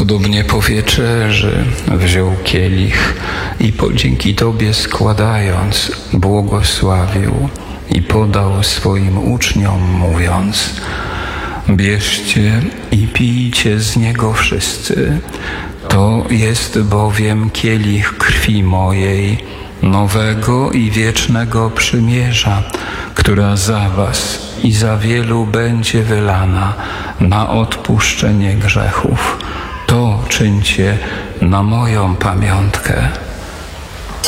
Podobnie po wieczerzy wziął kielich i dzięki Tobie składając, błogosławił i podał swoim uczniom, mówiąc: bierzcie i pijcie z niego wszyscy. To jest bowiem kielich krwi mojej, nowego i wiecznego przymierza, która za was i za wielu będzie wylana na odpuszczenie grzechów. To czyńcie na moją pamiątkę.